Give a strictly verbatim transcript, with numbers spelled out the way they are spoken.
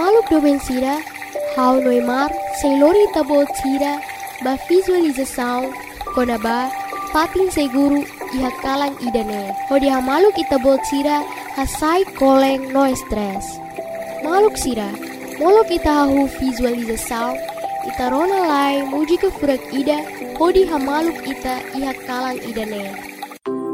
maluk doben sira, hau noimar, selori tabo sira, ba visualização, konaba, patin seguru, iha kalang idane. Hodi ha maluk itabo sira, hasai koleng no stress. Maluk sira, molok ita hahu visualização, ita rona lai muji ke furak ida, hodi ha maluk ita iha kalang idane.